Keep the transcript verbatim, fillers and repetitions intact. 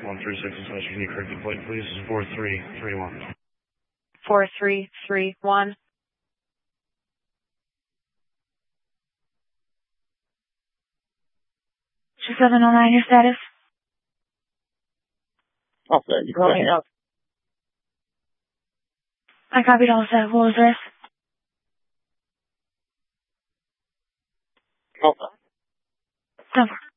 one three six, can you correct the plate, please? four three three one. four three three one. two seven oh nine, your status? Oh, you call me up. I copied all set. What was the rest? Okay. Number.